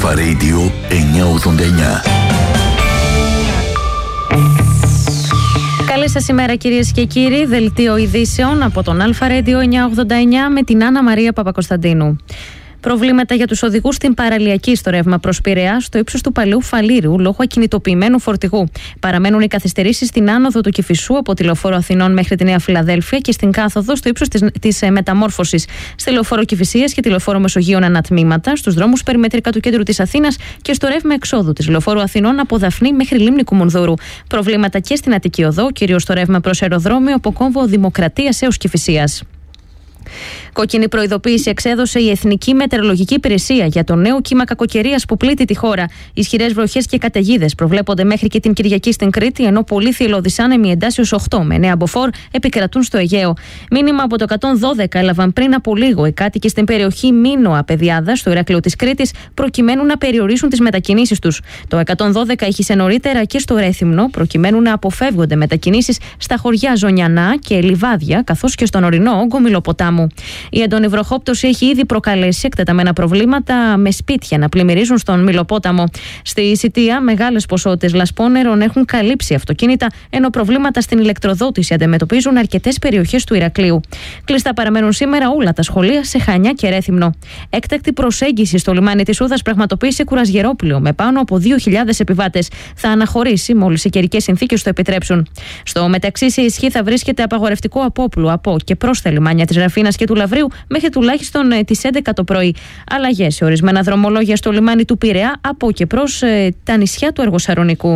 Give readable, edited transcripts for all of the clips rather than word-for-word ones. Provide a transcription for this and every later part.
Αλφα Radio 989. Καλή σας ημέρα κυρίες και κύριοι, δελτίο ειδήσεων από τον Αλφα Radio 989 με την Άννα Μαρία Παπακοσταντίνου. Προβλήματα για τους οδηγούς στην παραλιακή στο ρεύμα προς Πειραιά, στο ύψος του Παλαιού Φαλήριου, λόγω ακινητοποιημένου φορτηγού. Παραμένουν οι καθυστερήσεις στην άνοδο του Κηφισού από τη Λεωφόρο Αθηνών μέχρι τη Νέα Φιλαδέλφεια και στην κάθοδο στο ύψος της μεταμόρφωσης στη Λεωφόρο Κηφισίας και τη Λεωφόρο Μεσογείων ανατμήματα, στους δρόμους περιμετρικά του κέντρου της Αθήνας και στο ρεύμα εξόδου της Λεωφόρου Αθηνών από Δαφνή μέχρι Λίμνη Κουμουνδούρου. Προβλήματα και στην Αττική Οδό, κυρίως στο ρεύμα προς αεροδρόμιο από Κόμβο Δημοκρατίας έως Κηφισίας. Κόκκινη προειδοποίηση εξέδωσε η Εθνική Μετεωρολογική Υπηρεσία για το νέο κύμα κακοκαιρίας που πλήττει τη χώρα. Ισχυρές βροχές και καταιγίδες προβλέπονται μέχρι και την Κυριακή στην Κρήτη, ενώ πολύ θηελλώδεις άνεμοι εντάσσεως 8 με 9 μποφόρ επικρατούν στο Αιγαίο. Μήνυμα από το 112 έλαβαν πριν από λίγο οι κάτοικοι στην περιοχή Μίνωα Πεδιάδα, στο Ηράκλειο της Κρήτης, προκειμένου να περιορίσουν τις μετακινήσεις τους. Το 112 ήχησε νωρίτερα και στο Ρέθυμνο, προκειμένου να αποφεύγονται μετακινήσεις στα χωριά Ζωνιανά και Λιβάδια, καθώς και στον ορεινό όγκο Μυλοποτάμου. Η έντονη βροχόπτωση έχει ήδη προκαλέσει εκτεταμένα προβλήματα με σπίτια να πλημμυρίζουν στον Μυλοπόταμο. Στη Σιτία, μεγάλες ποσότητες λασπόνερων έχουν καλύψει αυτοκίνητα, ενώ προβλήματα στην ηλεκτροδότηση αντιμετωπίζουν αρκετές περιοχές του Ηρακλείου. Κλειστά παραμένουν σήμερα όλα τα σχολεία σε Χανιά και Ρέθυμνο. Έκτακτη προσέγγιση στο λιμάνι της Ούδας πραγματοποίησε κουρασγερόπλοιο με πάνω από 2.000 επιβάτες. Θα αναχωρήσει μόλις οι καιρικές συνθήκες το επιτρέψουν. Στο μεταξύ, σε ισχύ θα βρίσκεται απαγορευτικό απόπλου από και προς τα λιμάνια της Ραφίνας και του Λαβρίου μέχρι τουλάχιστον τις 11 το πρωί. Αλλαγές σε ορισμένα δρομολόγια στο λιμάνι του Πειραιά από και προς τα νησιά του Αργοσαρονικού.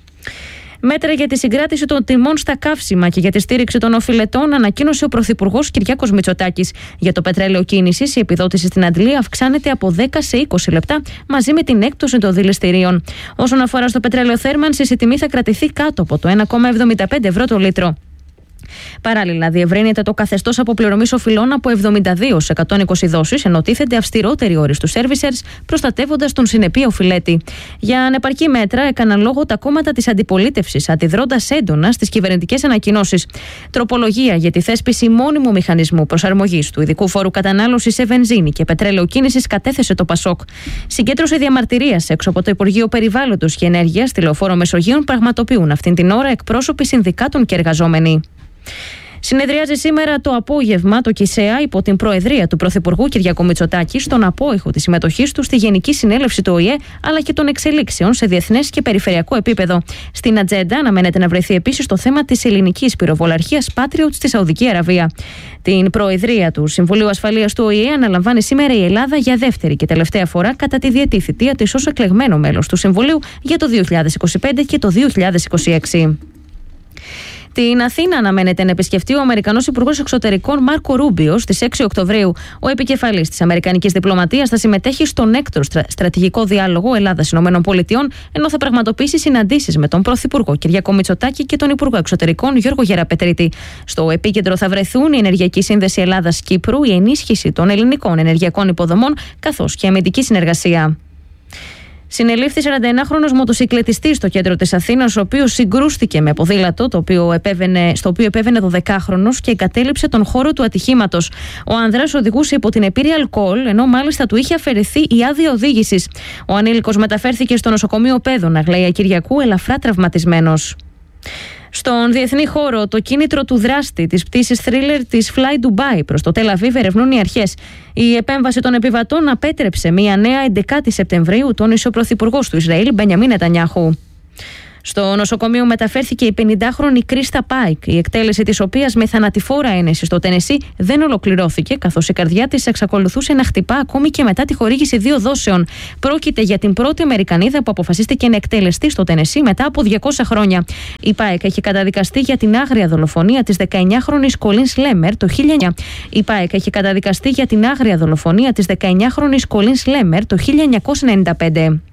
Μέτρα για τη συγκράτηση των τιμών στα καύσιμα και για τη στήριξη των οφειλετών ανακοίνωσε ο Πρωθυπουργός Κυριάκος Μητσοτάκης. Για το πετρέλαιο κίνησης, η επιδότηση στην Αντλία αυξάνεται από 10 σε 20 λεπτά μαζί με την έκπτωση των δηληστηρίων. Όσον αφορά στο πετρέλαιο θέρμανσης, η τιμή θα κρατηθεί κάτω από το 1,75 ευρώ το λίτρο. Παράλληλα, διευρύνεται το καθεστώς αποπληρωμής οφειλών από 72 σε 120 δόσεις, ενώ τίθενται αυστηρότεροι όροι στους servicers, προστατεύοντας τον συνεπή οφειλέτη. Για ανεπαρκή μέτρα έκαναν λόγο τα κόμματα της αντιπολίτευσης, αντιδρώντας έντονα στις κυβερνητικές ανακοινώσεις. Τροπολογία για τη θέσπιση μόνιμου μηχανισμού προσαρμογής του ειδικού φόρου κατανάλωσης σε βενζίνη και πετρέλαιο κίνησης κατέθεσε το ΠΑΣΟΚ. Συγκέντρωση διαμαρτυρίας έξω από το Υπουργείο Περιβάλλοντος και Ενέργειας στη Λεωφόρο Μεσογείων πραγματοποιούν αυτήν την ώρα εκπρόσωποι συνδικάτων και εργαζόμενοι. Συνεδριάζει σήμερα το απόγευμα το ΚΙΣΕΑ υπό την προεδρία του Πρωθυπουργού Κυριάκου Μητσοτάκη στον απόϊχο της συμμετοχής του στη Γενική Συνέλευση του ΟΗΕ αλλά και των εξελίξεων σε διεθνές και περιφερειακό επίπεδο. Στην ατζέντα αναμένεται να βρεθεί επίσης το θέμα της ελληνικής πυροβολαρχίας Patriot στη Σαουδική Αραβία. Την προεδρία του Συμβουλίου Ασφαλείας του ΟΗΕ αναλαμβάνει σήμερα η Ελλάδα για δεύτερη και τελευταία φορά κατά τη διετή θητεία της ως εκλεγμένο μέλος του Συμβουλίου για το 2025 και το 2026. Την Αθήνα αναμένεται να επισκεφτεί ο Αμερικανός Υπουργός Εξωτερικών Μάρκο Ρούμπιο στις 6 Οκτωβρίου. Ο επικεφαλής της Αμερικανικής Διπλωματίας θα συμμετέχει στον έκτο στρατηγικό διάλογο Ελλάδα-ΗΠΑ, ενώ θα πραγματοποιήσει συναντήσεις με τον Πρωθυπουργό Κυριάκο Μητσοτάκη και τον Υπουργό Εξωτερικών Γιώργο Γεραπετρίτη. Στο επίκεντρο θα βρεθούν η Ενεργειακή Σύνδεση Ελλάδας-Κύπρου, η ενίσχυση των ελληνικών ενεργειακών υποδομών καθώς και αμυντική συνεργασία. Συνελήφθη 41χρονος μοτοσυκλετιστής στο κέντρο της Αθήνας, ο οποίος συγκρούστηκε με ποδήλατο, στο οποίο επέβαινε 12χρονος και εγκατέλειψε τον χώρο του ατυχήματος. Ο άνδρας οδηγούσε υπό την επίρρεια αλκοόλ, ενώ μάλιστα του είχε αφαιρεθεί η άδεια οδήγησης. Ο ανήλικος μεταφέρθηκε στο νοσοκομείο Πέδων Αγλαία Κυριακού ελαφρά τραυματισμένος. Στον διεθνή χώρο, το κίνητρο του δράστη της πτήσης thriller της Fly Dubai προς το Τελ Αβίβ ερευνούν οι αρχές. Η επέμβαση των επιβατών απέτρεψε μια νέα 11η Σεπτεμβρίου, τόνισε ο Πρωθυπουργός του Ισραήλ Μπενιαμίν Νετανιάχου. Στο νοσοκομείο μεταφέρθηκε η 50χρονη Κρίστα Πάικ, η εκτέλεση της οποίας με θανατηφόρα ένεση στο Τενεσί δεν ολοκληρώθηκε, καθώς η καρδιά της εξακολουθούσε να χτυπά ακόμη και μετά τη χορήγηση 2 δόσεων. Πρόκειται για την πρώτη Αμερικανίδα που αποφασίστηκε να εκτελεστεί στο Τενεσί μετά από 200 χρόνια. Η Πάικ έχει καταδικαστεί για την άγρια δολοφονία της 19χρονης Κολίν Σλέμερ το 1900. Η Πάικ έχει καταδικαστεί για την άγρια δολοφονία της 19χρονης Κολίν Σλέμερ το 1995.